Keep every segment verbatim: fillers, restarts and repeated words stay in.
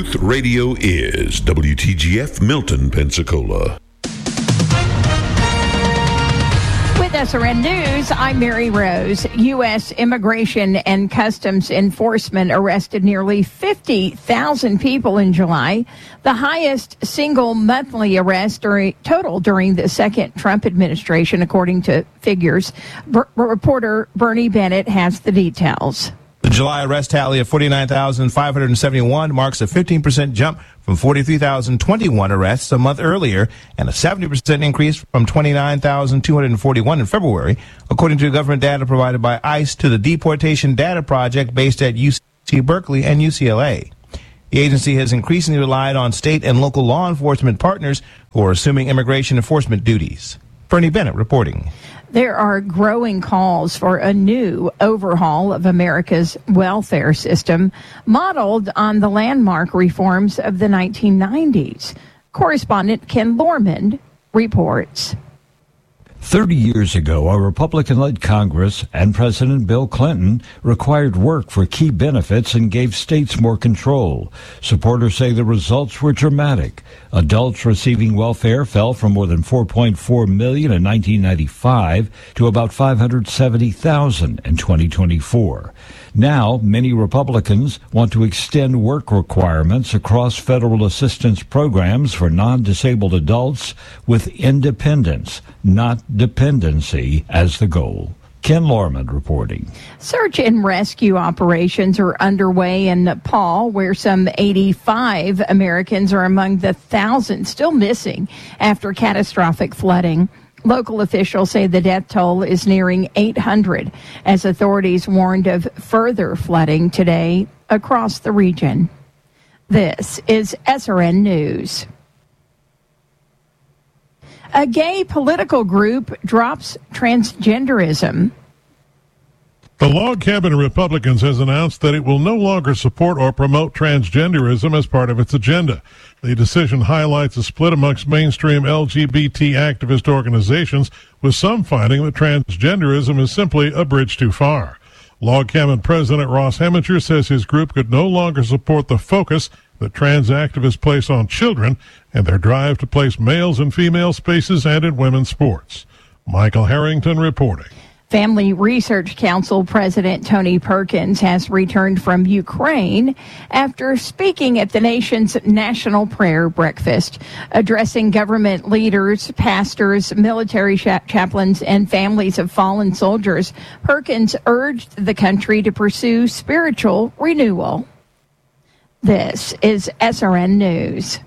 Truth Radio is W T G F Milton, Pensacola. With S R N News, I'm Mary Rose. U S Immigration and Customs Enforcement arrested nearly fifty thousand people in July, the highest single monthly arrest during, total during the second Trump administration, according to figures. B- reporter Bernie Bennett has the details. The July arrest tally of forty-nine thousand five hundred seventy-one marks a fifteen percent jump from forty-three thousand twenty-one arrests a month earlier and a seventy percent increase from twenty-nine thousand two hundred forty-one in February, according to government data provided by ICE to the Deportation Data Project based at U C Berkeley and U C L A. The agency has increasingly relied on state and local law enforcement partners who are assuming immigration enforcement duties. Bernie Bennett reporting. There are growing calls for a new overhaul of America's welfare system, modeled on the landmark reforms of the nineteen nineties. Correspondent Ken Lorman reports. Thirty years ago, a Republican-led Congress and President Bill Clinton required work for key benefits and gave states more control. Supporters say the results were dramatic. Adults receiving welfare fell from more than four point four million in nineteen ninety-five to about five hundred seventy thousand in twenty twenty-four. Now, many Republicans want to extend work requirements across federal assistance programs for non-disabled adults with independence, not dependency, as the goal. Ken Lorman reporting. Search and rescue operations are underway in Nepal, where some eighty-five Americans are among the thousands still missing after catastrophic flooding. Local officials say the death toll is nearing eight hundred, as authorities warned of further flooding today across the region. This is S R N News. A gay political group drops transgenderism. The Log Cabin Republicans has announced that it will no longer support or promote transgenderism as part of its agenda. The decision highlights a split amongst mainstream L G B T activist organizations, with some finding that transgenderism is simply a bridge too far. Log Cabin President Ross Heminger says his group could no longer support the focus that trans activists place on children and their drive to place males in female spaces and in women's sports. Michael Harrington reporting. Family Research Council President Tony Perkins has returned from Ukraine after speaking at the nation's National Prayer Breakfast. Addressing government leaders, pastors, military cha- chaplains, and families of fallen soldiers, Perkins urged the country to pursue spiritual renewal. This is S R N News.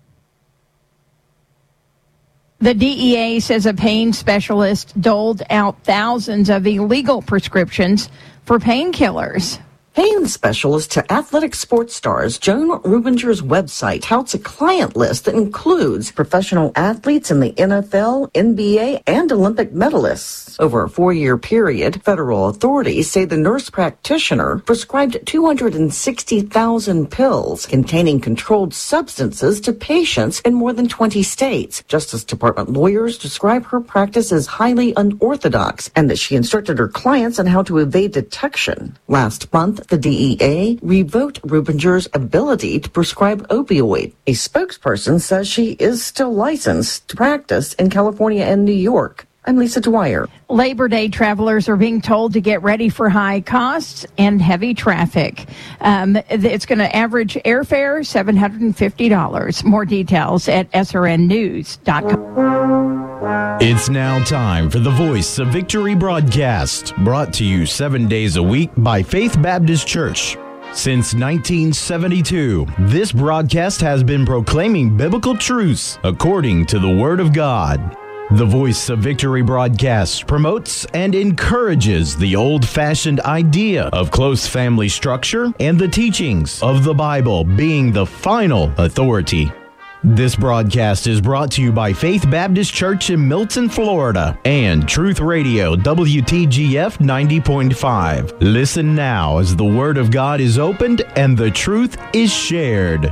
The D E A says a pain specialist doled out thousands of illegal prescriptions for painkillers. Pain specialist to athletic sports stars Joan Rubinger's website touts a client list that includes professional athletes in the N F L, N B A, and Olympic medalists. Over a four-year period, federal authorities say the nurse practitioner prescribed two hundred sixty thousand pills containing controlled substances to patients in more than twenty states. Justice Department lawyers describe her practice as highly unorthodox and that she instructed her clients on how to evade detection. Last month, the D E A revoked Rubinger's ability to prescribe opioid. A spokesperson says she is still licensed to practice in California and New York. I'm Lisa Dwyer. Labor Day travelers are being told to get ready for high costs and heavy traffic. Um, it's going to average airfare seven hundred fifty dollars. More details at S R N news dot com. It's now time for the Voice of Victory broadcast, brought to you seven days a week by Faith Baptist Church. Since nineteen seventy-two, this broadcast has been proclaiming biblical truths according to the Word of God. The Voice of Victory broadcast promotes and encourages the old-fashioned idea of close family structure and the teachings of the Bible being the final authority. This broadcast is brought to you by Faith Baptist Church in Milton, Florida, and Truth Radio W T G F ninety point five. Listen now as the Word of God is opened and the truth is shared.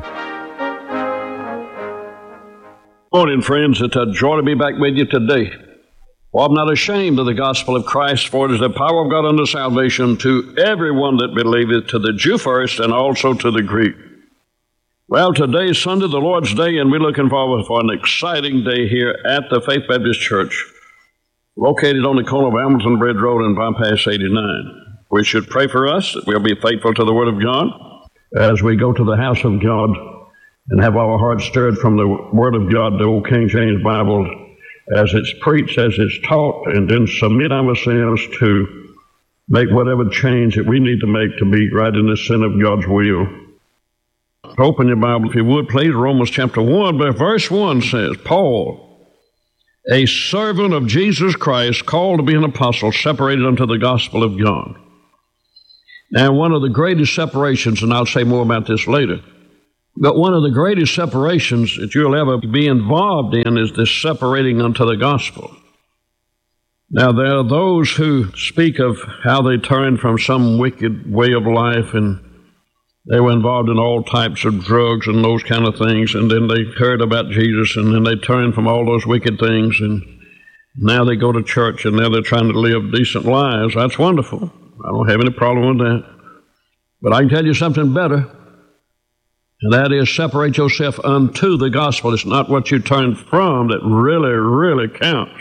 Morning, friends. It's a joy to be back with you today. For I'm not ashamed of the gospel of Christ, for it is the power of God unto salvation to everyone that believeth, to the Jew first and also to the Greek. Well, today's Sunday, the Lord's Day, and we're looking forward for an exciting day here at the Faith Baptist Church, located on the corner of Hamilton Bridge Road and Bypass eighty-nine. We should pray for us that we'll be faithful to the Word of God as we go to the house of God and have our hearts stirred from the Word of God, the old King James Bible, as it's preached, as it's taught, and then submit ourselves to make whatever change that we need to make to be right in the center of God's will. Open your Bible, if you would, please. Romans chapter one, but verse one says, Paul, a servant of Jesus Christ, called to be an apostle, separated unto the gospel of God. Now, one of the greatest separations, and I'll say more about this later, but one of the greatest separations that you'll ever be involved in is this separating unto the gospel. Now, there are those who speak of how they turned from some wicked way of life, and they were involved in all types of drugs and those kind of things, and then they heard about Jesus, and then they turned from all those wicked things, and now they go to church, and now they're trying to live decent lives. That's wonderful. I don't have any problem with that. But I can tell you something better, and that is separate yourself unto the gospel. It's not what you turn from that really, really counts.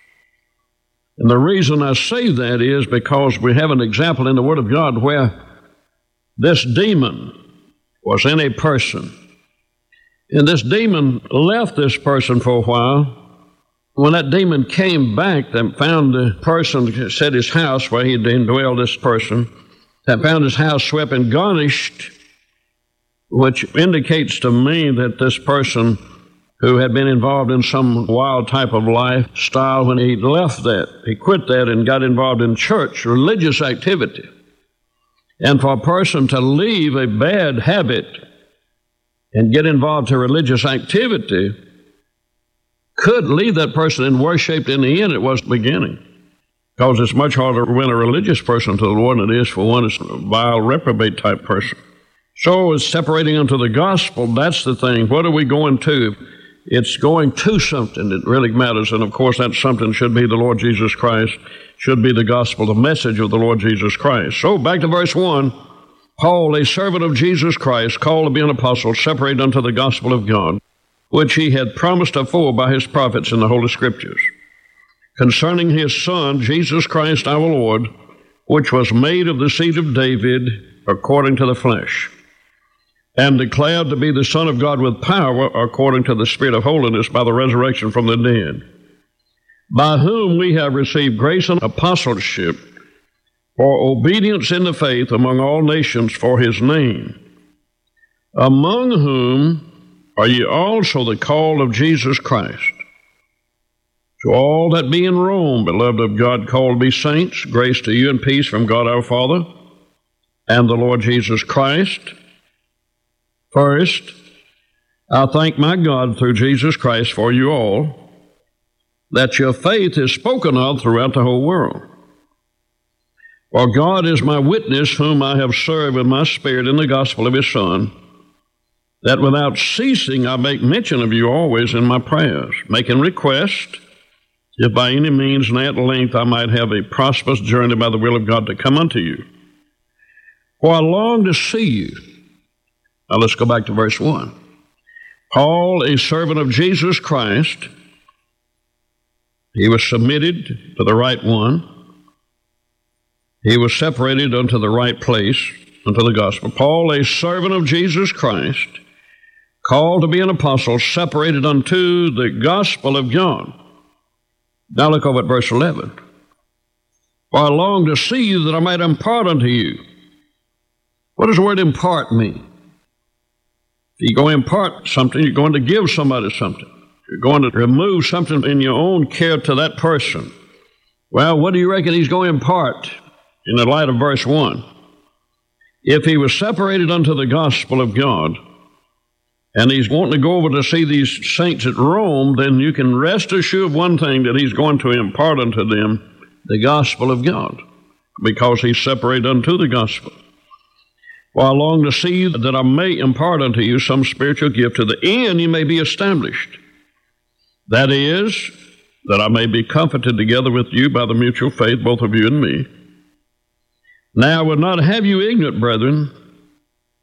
And the reason I say that is because we have an example in the Word of God where this demon was in a person. And this demon left this person for a while. When that demon came back, they found the person, said his house where he had indwelled this person, they found his house swept and garnished, which indicates to me that this person who had been involved in some wild type of lifestyle, when he left that, he quit that and got involved in church, religious activity. And for a person to leave a bad habit and get involved in religious activity could leave that person in worse shape than the end it was at the beginning. Because it's much harder to win a religious person to the Lord than it is for one that's a vile, reprobate type person. So it's separating unto the gospel. That's the thing. What are we going to? It's going to something that really matters. And of course, that something should be the Lord Jesus Christ, should be the gospel, the message of the Lord Jesus Christ. So back to verse one. Paul, a servant of Jesus Christ, called to be an apostle, separated unto the gospel of God, which he had promised afore by his prophets in the Holy Scriptures, concerning his Son, Jesus Christ our Lord, which was made of the seed of David according to the flesh, and declared to be the Son of God with power according to the Spirit of holiness by the resurrection from the dead, by whom we have received grace and apostleship for obedience in the faith among all nations for his name, among whom are ye also the called of Jesus Christ. To all that be in Rome, beloved of God, called to be saints, grace to you and peace from God our Father and the Lord Jesus Christ. First, I thank my God through Jesus Christ for you all, that your faith is spoken of throughout the whole world. For God is my witness, whom I have served with my spirit in the gospel of his Son, that without ceasing I make mention of you always in my prayers, making request, if by any means and at length I might have a prosperous journey by the will of God to come unto you. For I long to see you. Now let's go back to verse one. Paul, a servant of Jesus Christ, he was submitted to the right one. He was separated unto the right place, unto the gospel. Paul, a servant of Jesus Christ, called to be an apostle, separated unto the gospel of God. Now look over at verse eleven. For I long to see you that I might impart unto you. What does the word impart mean? If you're going to impart something, you're going to give somebody something. You're going to remove something in your own care to that person. Well, what do you reckon he's going to impart in the light of verse one? If he was separated unto the gospel of God, and he's wanting to go over to see these saints at Rome, then you can rest assured of one thing, that he's going to impart unto them the gospel of God, because he's separated unto the gospel. For I long to see that I may impart unto you some spiritual gift, to the end you may be established. That is, that I may be comforted together with you by the mutual faith, both of you and me. Now I would not have you ignorant, brethren,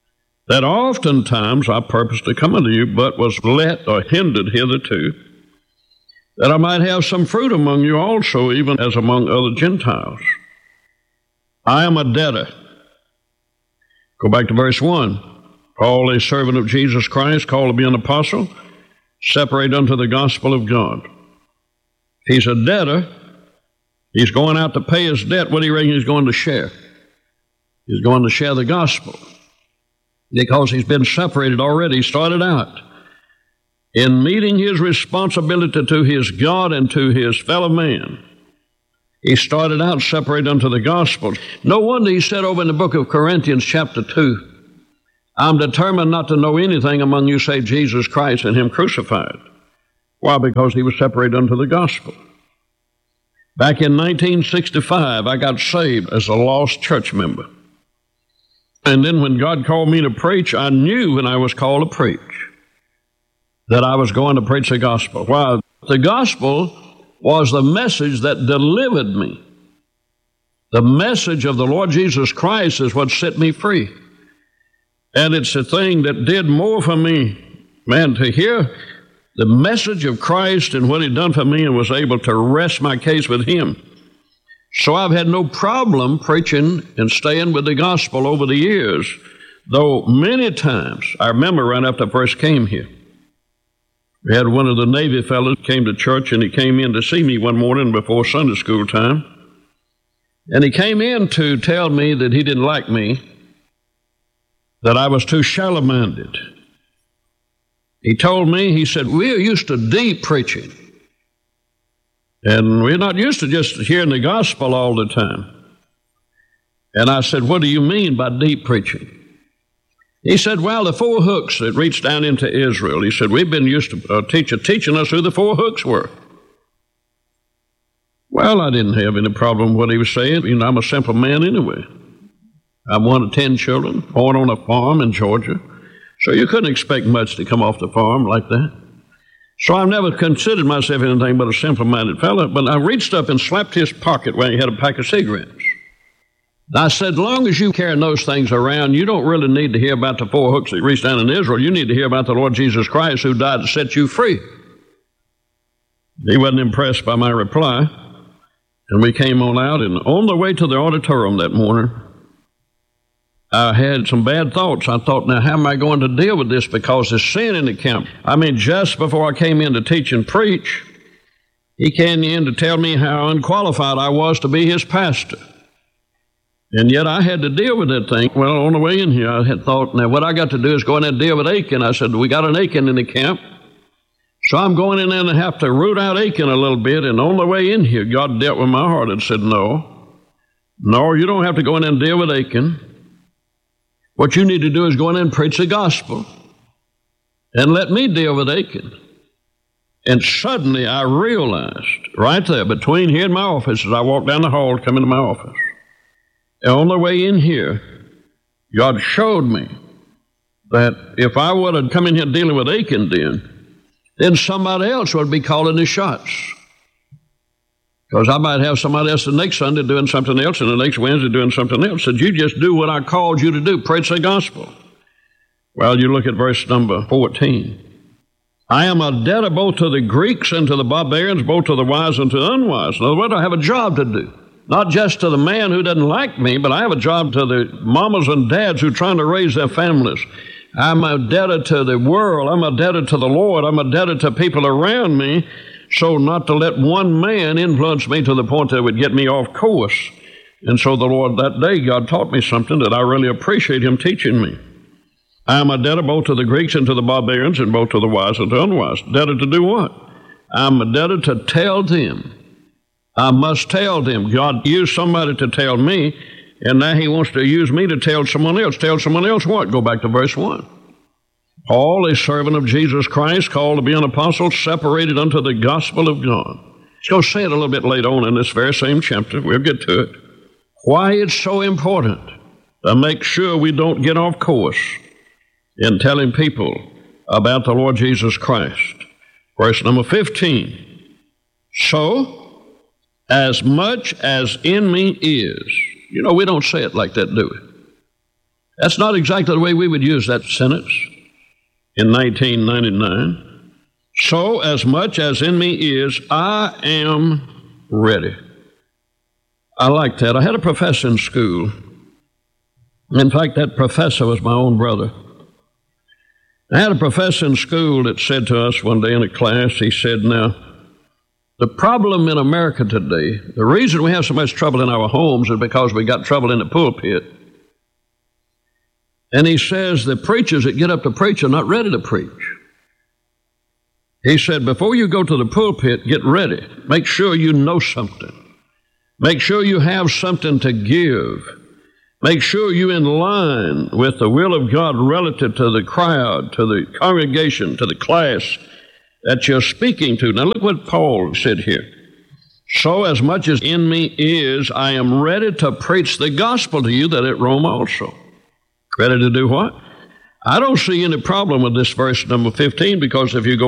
that oftentimes I purposed to come unto you, but was let or hindered hitherto, that I might have some fruit among you also, even as among other Gentiles. I am a debtor. Go back to verse one. Paul, a servant of Jesus Christ, called to be an apostle, separated unto the gospel of God. If he's a debtor, he's going out to pay his debt. What do you reckon he's going to share? He's going to share the gospel. Because he's been separated already. He started out in meeting his responsibility to his God and to his fellow man. He started out separated unto the gospel. No wonder he said over in the book of Corinthians chapter two, I'm determined not to know anything among you save Jesus Christ and him crucified. Why? Because he was separated unto the gospel. Back in nineteen sixty-five, I got saved as a lost church member. And then when God called me to preach, I knew when I was called to preach that I was going to preach the gospel. Why? The gospel was the message that delivered me. The message of the Lord Jesus Christ is what set me free. And it's the thing that did more for me, man, to hear the message of Christ and what he'd done for me and was able to rest my case with him. So I've had no problem preaching and staying with the gospel over the years, though many times, I remember right after I first came here, we had one of the Navy fellows came to church, and he came in to see me one morning before Sunday school time, and he came in to tell me that he didn't like me, that I was too shallow-minded. He told me, he said, we're used to deep preaching. And we're not used to just hearing the gospel all the time. And I said, what do you mean by deep preaching? He said, well, the four hooks that reached down into Israel. He said, we've been used to a teacher teaching us who the four hooks were. Well, I didn't have any problem with what he was saying. You know, I'm a simple man anyway. I'm one of ten children, born on a farm in Georgia. So you couldn't expect much to come off the farm like that. So I've never considered myself anything but a simple-minded fellow, but I reached up and slapped his pocket where he had a pack of cigarettes. And I said, long as you carry those things around, you don't really need to hear about the four hooks that reached down in Israel. You need to hear about the Lord Jesus Christ who died to set you free. He wasn't impressed by my reply, and we came on out, and on the way to the auditorium that morning, I had some bad thoughts. I thought, now, how am I going to deal with this? Because there's sin in the camp. I mean, just before I came in to teach and preach, he came in to tell me how unqualified I was to be his pastor. And yet I had to deal with that thing. Well, on the way in here, I had thought, now, what I got to do is go in there and deal with Achan. I said, we got an Achan in the camp. So I'm going in there and have to root out Achan a little bit. And on the way in here, God dealt with my heart and said, no, no, you don't have to go in there and deal with Achan. What you need to do is go in and preach the gospel and let me deal with Achan. And suddenly I realized right there between here and my office, as I walked down the hall to come into my office, and on the way in here, God showed me that if I would have come in here dealing with Achan then, then somebody else would be calling the shots. Because I might have somebody else the next Sunday doing something else and the next Wednesday doing something else. Said, you just do what I called you to do, preach the gospel. Well, you look at verse number fourteen. I am a debtor both to the Greeks and to the barbarians, both to the wise and to the unwise. In other words, I have a job to do. Not just to the man who doesn't like me, but I have a job to the mamas and dads who are trying to raise their families. I'm a debtor to the world. I'm a debtor to the Lord. I'm a debtor to people around me. So not to let one man influence me to the point that it would get me off course. And so the Lord, that day, God taught me something that I really appreciate him teaching me. I am a debtor both to the Greeks and to the barbarians, and both to the wise and to the unwise. Debtor to do what? I'm a debtor to tell them. I must tell them. God used somebody to tell me, and now he wants to use me to tell someone else. Tell someone else what? Go back to verse one. Paul, a servant of Jesus Christ, called to be an apostle, separated unto the gospel of God. He's going to say it a little bit later on in this very same chapter. We'll get to it. Why it's so important to make sure we don't get off course in telling people about the Lord Jesus Christ. Verse number fifteen. So, as much as in me is. You know, we don't say it like that, do we? That's not exactly the way we would use that sentence in nineteen ninety-nine. So as much as in me is, I am ready. I like that. I had a professor in school. In fact, that professor was my own brother. I had a professor in school that said to us one day in a class, he said, now, the problem in America today, the reason we have so much trouble in our homes is because we got trouble in the pulpit. And he says the preachers that get up to preach are not ready to preach. He said, before you go to the pulpit, get ready. Make sure you know something. Make sure you have something to give. Make sure you're in line with the will of God relative to the crowd, to the congregation, to the class that you're speaking to. Now look what Paul said here. So as much as in me is, I am ready to preach the gospel to you that at Rome also. Ready to do what? I don't see any problem with this verse number fifteen, because if you go